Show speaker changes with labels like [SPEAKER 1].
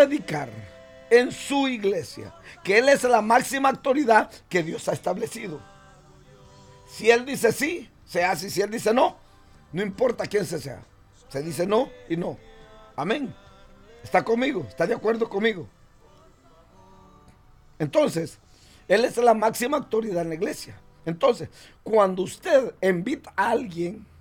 [SPEAKER 1] predicar en su iglesia, que Él es la máxima autoridad que Dios ha establecido. Si Él dice sí, se hace. Si Él dice no, no importa quién sea. Se dice no y no. Amén. ¿Está conmigo? ¿Está de acuerdo conmigo? Entonces, Él es la máxima autoridad en la iglesia. Entonces, cuando usted invita a alguien